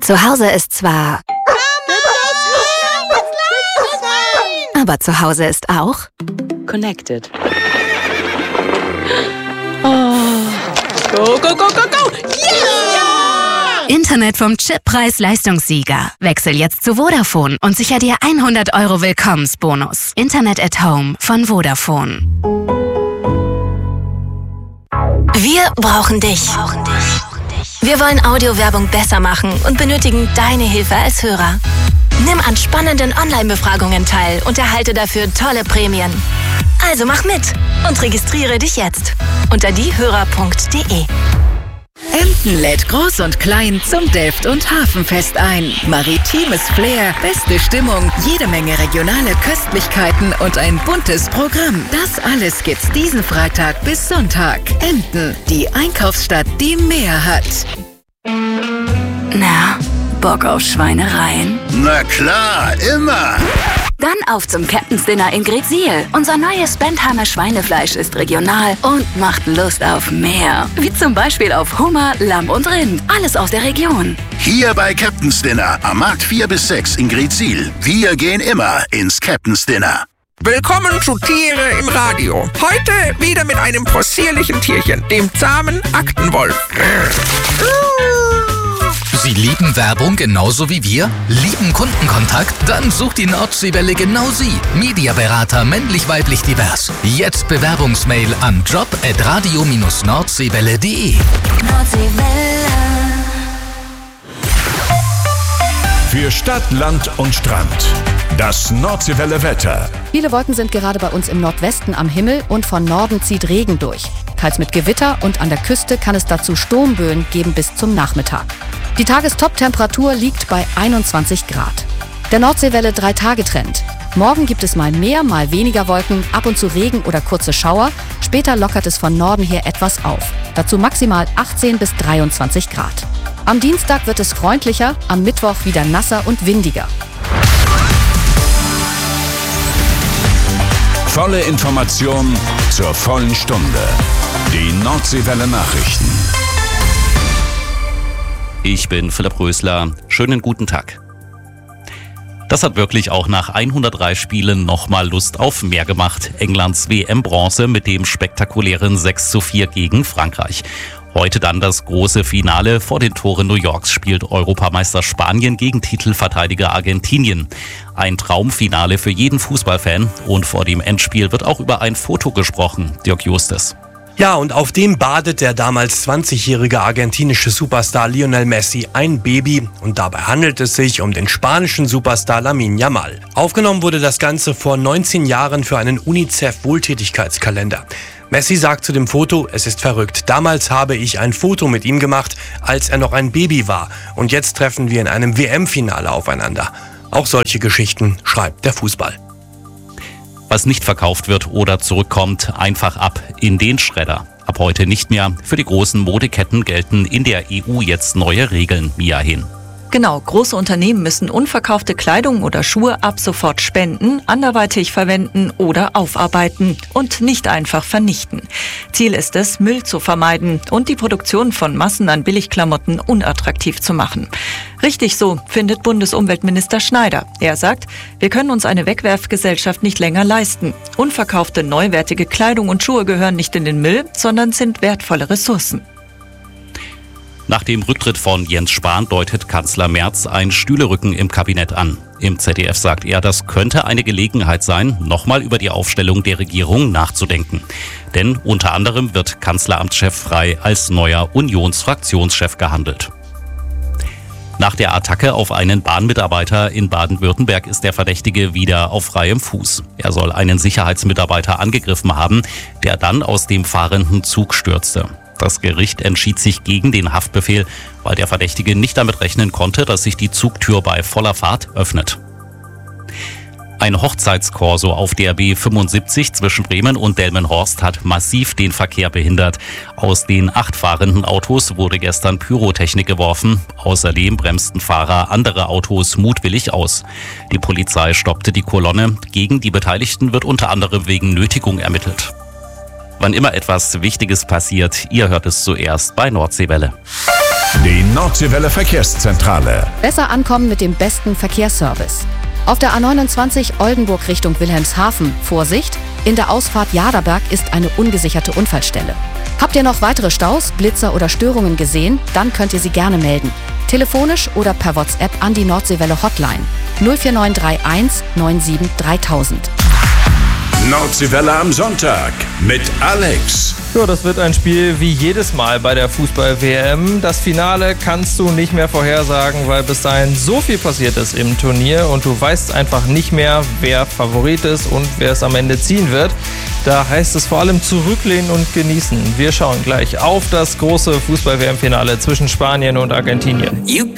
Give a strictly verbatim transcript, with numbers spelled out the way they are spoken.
Zu Hause ist zwar... Aber zu Hause ist auch... Connected. Oh. Go, go, go, go, go! Yeah! Internet vom Chip-Preis-Leistungssieger. Wechsel jetzt zu Vodafone und sicher dir hundert Euro Willkommensbonus. Internet at Home von Vodafone. Wir brauchen dich. Wir wollen Audiowerbung besser machen und benötigen deine Hilfe als Hörer. Nimm an spannenden Online-Befragungen teil und erhalte dafür tolle Prämien. Also mach mit und registriere dich jetzt unter diehörer punkt de. Emden lädt Groß und Klein zum Delft- und Hafenfest ein. Maritimes Flair, beste Stimmung, jede Menge regionale Köstlichkeiten und ein buntes Programm. Das alles gibt's diesen Freitag bis Sonntag. Emden, die Einkaufsstadt, die mehr hat. Na, Bock auf Schweinereien? Na klar, immer! Dann auf zum Captain's Dinner in Greetsiel. Unser neues Bentheimer Schweinefleisch ist regional und macht Lust auf mehr. Wie zum Beispiel auf Hummer, Lamm und Rind. Alles aus der Region. Hier bei Captain's Dinner am Markt vier bis sechs in Greetsiel. Wir gehen immer ins Captain's Dinner. Willkommen zu Tiere im Radio. Heute wieder mit einem possierlichen Tierchen, dem zahmen Aktenwolf. Sie lieben Werbung genauso wie wir? Lieben Kundenkontakt? Dann sucht die Nordseewelle genau Sie. Mediaberater männlich-weiblich divers. Jetzt Bewerbungsmail an job at radio dash nordseewelle punkt de. Nordseewelle. Für Stadt, Land und Strand. Das Nordseewelle Wetter. Viele Wolken sind gerade bei uns im Nordwesten am Himmel und von Norden zieht Regen durch. Teils mit Gewitter und an der Küste kann es dazu Sturmböen geben bis zum Nachmittag. Die Tagestop-Temperatur liegt bei einundzwanzig Grad. Der Nordseewelle drei-Tage-Trend. Morgen gibt es mal mehr, mal weniger Wolken, ab und zu Regen oder kurze Schauer. Später lockert es von Norden her etwas auf. Dazu maximal achtzehn bis dreiundzwanzig Grad. Am Dienstag wird es freundlicher, am Mittwoch wieder nasser und windiger. Volle Information zur vollen Stunde. Die Nordseewelle Nachrichten. Ich bin Philipp Rösler. Schönen guten Tag. Das hat wirklich auch nach hundertdrei Spielen nochmal Lust auf mehr gemacht. Englands W M-Bronze mit dem spektakulären sechs zu vier gegen Frankreich. Heute dann das große Finale. Vor den Toren New Yorks spielt Europameister Spanien gegen Titelverteidiger Argentinien. Ein Traumfinale für jeden Fußballfan. Und vor dem Endspiel wird auch über ein Foto gesprochen. Dirk Justes. Ja, und auf dem badet der damals zwanzigjährige argentinische Superstar Lionel Messi ein Baby. Und dabei handelt es sich um den spanischen Superstar Lamine Yamal. Aufgenommen wurde das Ganze vor neunzehn Jahren für einen UNICEF-Wohltätigkeitskalender. Messi sagt zu dem Foto, es ist verrückt. Damals habe ich ein Foto mit ihm gemacht, als er noch ein Baby war. Und jetzt treffen wir in einem W M-Finale aufeinander. Auch solche Geschichten schreibt der Fußball. Was nicht verkauft wird oder zurückkommt, einfach ab in den Schredder. Ab heute nicht mehr. Für die großen Modeketten gelten in der E U jetzt neue Regeln. Mia Hin. Genau, große Unternehmen müssen unverkaufte Kleidung oder Schuhe ab sofort spenden, anderweitig verwenden oder aufarbeiten und nicht einfach vernichten. Ziel ist es, Müll zu vermeiden und die Produktion von Massen an Billigklamotten unattraktiv zu machen. Richtig so, findet Bundesumweltminister Schneider. Er sagt, wir können uns eine Wegwerfgesellschaft nicht länger leisten. Unverkaufte, neuwertige Kleidung und Schuhe gehören nicht in den Müll, sondern sind wertvolle Ressourcen. Nach dem Rücktritt von Jens Spahn deutet Kanzler Merz ein Stühlerücken im Kabinett an. Im Z D F sagt er, das könnte eine Gelegenheit sein, nochmal über die Aufstellung der Regierung nachzudenken. Denn unter anderem wird Kanzleramtschef Frey als neuer Unionsfraktionschef gehandelt. Nach der Attacke auf einen Bahnmitarbeiter in Baden-Württemberg ist der Verdächtige wieder auf freiem Fuß. Er soll einen Sicherheitsmitarbeiter angegriffen haben, der dann aus dem fahrenden Zug stürzte. Das Gericht entschied sich gegen den Haftbefehl, weil der Verdächtige nicht damit rechnen konnte, dass sich die Zugtür bei voller Fahrt öffnet. Ein Hochzeitskorso auf der B fünfundsiebzig zwischen Bremen und Delmenhorst hat massiv den Verkehr behindert. Aus den acht fahrenden Autos wurde gestern Pyrotechnik geworfen. Außerdem bremsten Fahrer andere Autos mutwillig aus. Die Polizei stoppte die Kolonne. Gegen die Beteiligten wird unter anderem wegen Nötigung ermittelt. Wann immer etwas Wichtiges passiert, ihr hört es zuerst bei Nordseewelle. Die Nordseewelle Verkehrszentrale. Besser ankommen mit dem besten Verkehrsservice. Auf der A neunundzwanzig Oldenburg Richtung Wilhelmshaven. Vorsicht, in der Ausfahrt Jaderberg ist eine ungesicherte Unfallstelle. Habt ihr noch weitere Staus, Blitzer oder Störungen gesehen? Dann könnt ihr sie gerne melden. Telefonisch oder per WhatsApp an die Nordseewelle Hotline null vier neun drei eins neun sieben dreitausend. Nordseewelle am Sonntag mit Alex. Ja, das wird ein Spiel wie jedes Mal bei der Fußball-W M. Das Finale kannst du nicht mehr vorhersagen, weil bis dahin so viel passiert ist im Turnier und du weißt einfach nicht mehr, wer Favorit ist und wer es am Ende ziehen wird. Da heißt es vor allem zurücklehnen und genießen. Wir schauen gleich auf das große Fußball-W M-Finale zwischen Spanien und Argentinien.